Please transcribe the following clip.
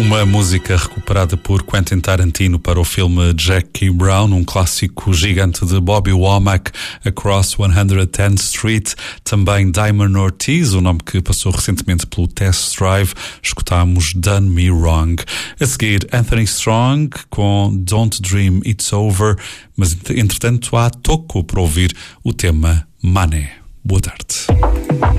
Uma música recuperada por Quentin Tarantino para o filme Jackie Brown, um clássico gigante de Bobby Womack, Across 110th Street, também Diamond Ortiz, o nome que passou recentemente pelo Test Drive. Escutámos Done Me Wrong. A seguir, Anthony Strong com Don't Dream It's Over, mas entretanto há Toco para ouvir o tema Money. Boa tarde.